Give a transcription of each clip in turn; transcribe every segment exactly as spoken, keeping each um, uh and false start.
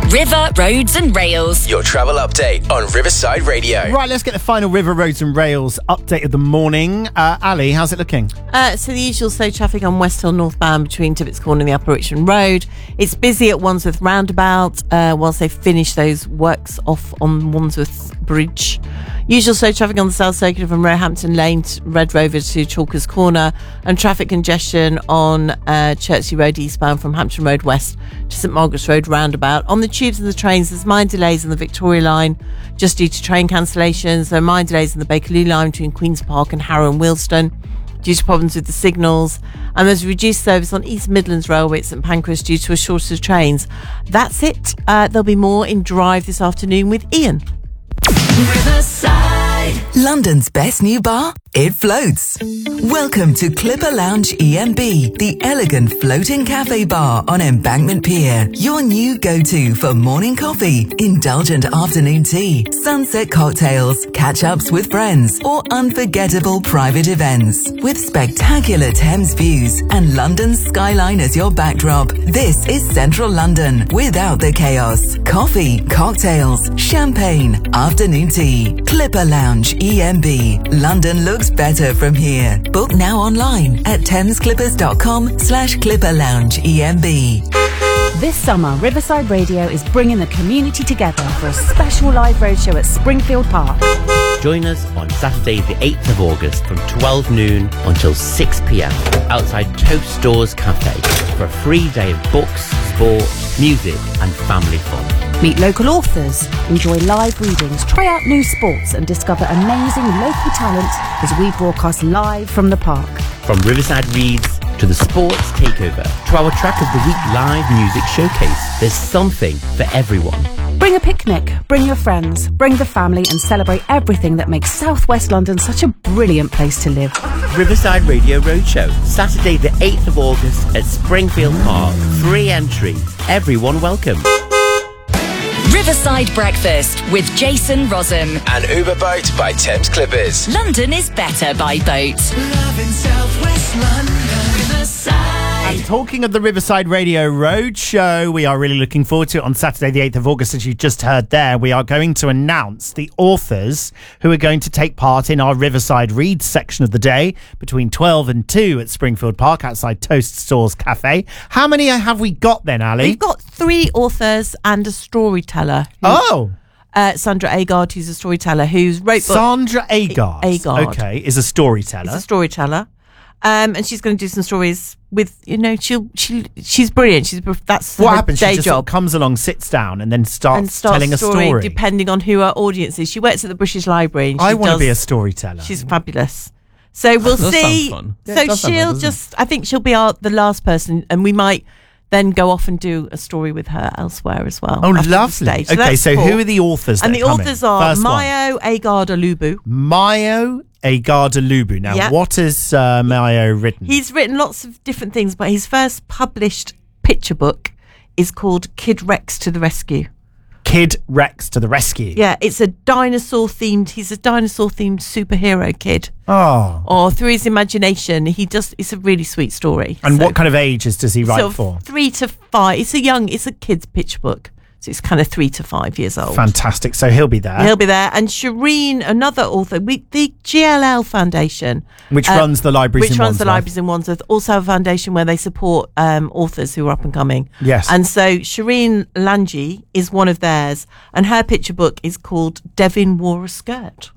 River, Roads and Rails. Your travel update on Riverside Radio. Right, let's get the final River, Roads and Rails update of the morning. Uh, Ali, how's it looking? Uh, so the usual slow traffic on West Hill northbound between Tibbets Corner and the Upper Richmond Road. It's busy at Wandsworth Roundabout uh, whilst they finish those works off on Wandsworth Bridge. Usual slow traffic on the South Circular from Roehampton Lane to Red Rover to Chalkers Corner, and traffic congestion on uh, Chertsey Road eastbound from Hampton Road West to St Margaret's Road Roundabout. On the tubes and the trains, there's minor delays on the Victoria line just due to train cancellations. There are minor delays on the Bakerloo line between Queen's Park and Harrow and Wealdstone due to problems with the signals, and there's reduced service on East Midlands Railway at St Pancras due to a shortage of trains. That's it. Uh, there'll be more in Drive this afternoon with Ian. Riverside, London's best new bar. It floats. Welcome to Clipper Lounge E M B, the elegant floating cafe bar on Embankment Pier. Your new go-to for morning coffee, indulgent afternoon tea, sunset cocktails, catch-ups with friends, or unforgettable private events. With spectacular Thames views and London's skyline as your backdrop, this is Central London without the chaos. Coffee, cocktails, champagne, afternoon tea. Clipper Lounge E M B. London looks better from here. Book now online at thames clippers dot com slash clipper lounge E M B. This summer, Riverside Radio is bringing the community together for a special live roadshow at Springfield Park. Join us on Saturday the eighth of August from twelve noon until six p.m. outside Toast Stores Cafe for a free day of books, sport, music and family fun. Meet local authors, enjoy live readings, try out new sports and discover amazing local talent as we broadcast live from the park. From Riverside Reads to the Sports Takeover to our Track of the Week live music showcase, there's something for everyone. Bring a picnic, bring your friends, bring the family and celebrate everything that makes South West London such a brilliant place to live. Riverside Radio Roadshow, Saturday the eighth of August at Springfield Park. Free entry. Everyone welcome. Riverside Breakfast with Jason Rossum. And Uber Boat by Thames Clippers. London is better by boat. Love in South West London. Riverside. And talking of the Riverside Radio Roadshow, we are really looking forward to it on Saturday the eighth of August. As you just heard there, we are going to announce the authors who are going to take part in our Riverside Reads section of the day between twelve and two at Springfield Park outside Toast Stores Cafe. How many have we got then, Ali? We've got three authors and a storyteller. Oh! Uh, Sandra Agard, who's a storyteller, who's wrote books. Sandra Agard. Agard. Okay, is a storyteller. Is a storyteller. Um, and she's going to do some stories with, you know, she'll, she, she's brilliant. She's That's what her happens? day She just job. comes along, sits down, and then starts, and starts telling a story, story. depending on who her audience is. She works at the British Library. And she I want to does, be a storyteller. She's fabulous. So we'll That does see. sound fun. So Yeah, it does sound she'll fun, doesn't just, I think she'll be our, the last person, and we might then go off and do a story with her elsewhere as well. Oh, after the lovely. stage. So okay, that's so four. who are the authors? And that the come authors in? are First one. Mayo Agard Alubu. Mayo Agard Alubu. Now, Yep. what has uh, Mayo written? He's written lots of different things, but his first published picture book is called Kid Rex to the Rescue. Kid Rex to the Rescue. Yeah, it's a dinosaur themed, he's a dinosaur themed superhero kid. Oh. Or through his imagination, he just, it's a really sweet story. And So- what kind of ages does he write sort of for? Three to five. It's a young, it's a kid's picture book. So it's kind of three to five years old. Fantastic. So he'll be there. He'll be there. And Shireen, another author, we, the G L L Foundation. Which uh, runs the libraries Which in runs the Wandsworth. libraries in Wandsworth. Also have a foundation where they support um, authors who are up and coming. Yes. And so Shireen Langi is one of theirs. And her picture book is called Devin Wore a Skirt.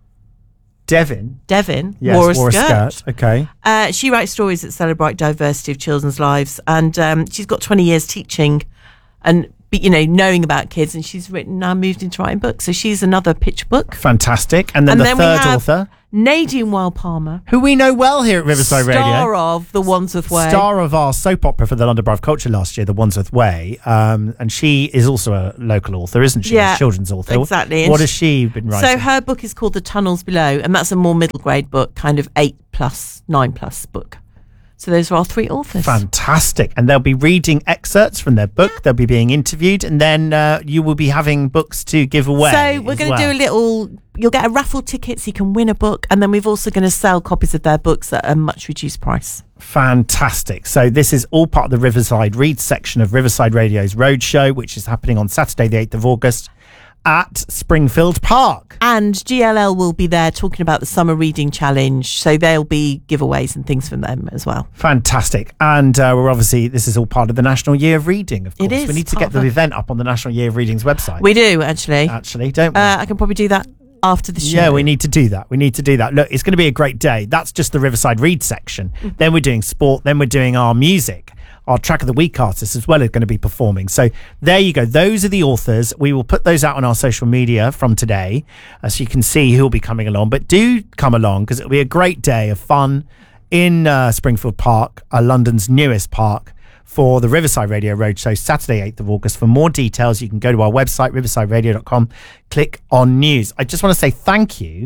Devin? Devin Yes, wore a wore a skirt. skirt. Okay. Uh, she writes stories that celebrate diversity of children's lives, and um, she's got twenty years teaching and, you know, knowing about kids, and she's written now moved into writing books. So she's another picture book. Fantastic. And then And the then we third have author, Nadine Weil Palmer, who we know well here at Riverside Radio. star of The Wandsworth Way. Star of our soap opera for the London Borough of Culture last year, The Wandsworth Way. Um, and she is also a local author, isn't she? Yeah, a children's author. exactly. What And has she been writing? So her book is called The Tunnels Below, and that's a more middle grade book, kind of eight plus, nine plus book. So those are our three authors. Fantastic. And they'll be reading excerpts from their book. They'll be being interviewed, and then uh, you will be having books to give away. So we're going to well. do a little, you'll get a raffle ticket so you can win a book, and then we've also going to sell copies of their books at a much reduced price. Fantastic. So this is all part of the Riverside Read section of Riverside Radio's Roadshow, which is happening on Saturday the eighth of August at Springfield Park. And G L L will be there talking about the Summer Reading Challenge, so there'll be giveaways and things from them as well. Fantastic. And uh, we're obviously, this is all part of the National Year of Reading, of course. It is. We need to get the a... event up on the National Year of Reading's website. We do, actually. Actually, don't we? Uh, I can probably do that after the show. Yeah, we need to do that. We need to do that. Look, it's going to be a great day. That's just the Riverside Read section. Mm-hmm. Then we're doing sport. Then we're doing our music. Our Track of the Week artists as well are going to be performing. So there you go. Those are the authors. We will put those out on our social media from today, uh, so you can see who will be coming along. But do come along, because it'll be a great day of fun in uh, Springfield Park, uh, London's newest park, for the Riverside Radio Roadshow, Saturday, eighth of August. For more details, you can go to our website, riverside radio dot com, click on news. I just want to say thank you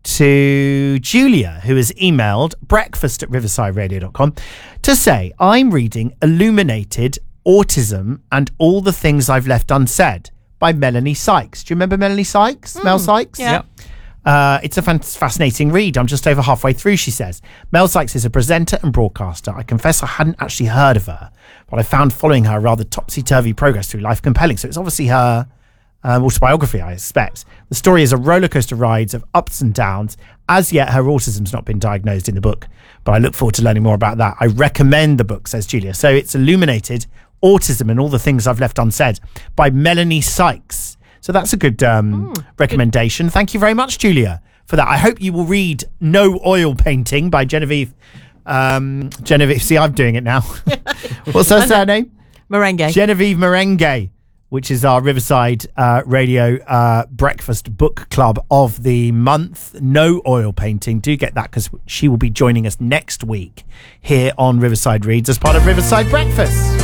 to Julia, who has emailed breakfast at riverside radio dot com to say, I'm reading Illuminated Autism and All the Things I've Left Unsaid by Melanie Sykes. Do you remember Melanie Sykes? Mm, Mel Sykes? Yeah. Yep. Uh, it's a fan- fascinating read. I'm just over halfway through, she says. Mel Sykes is a presenter and broadcaster. I confess I hadn't actually heard of her, but I found following her rather topsy-turvy progress through life compelling. So it's obviously her um, autobiography, I expect. The story is a rollercoaster ride of ups and downs. As yet, her autism's not been diagnosed in the book, but I look forward to learning more about that. I recommend the book, says Julia. So it's Illuminated Autism and All the Things I've Left Unsaid by Melanie Sykes. So that's a good um, mm, recommendation. Good. Thank you very much, Julia, for that. I hope you will read No Oil Painting by Genevieve. Um, Genevieve, see, I'm doing it now. What's her surname? Merengue. Genevieve Merengue, which is our Riverside uh, Radio uh, Breakfast Book Club of the month. No Oil Painting. Do get that, because she will be joining us next week here on Riverside Reads as part of Riverside Breakfast.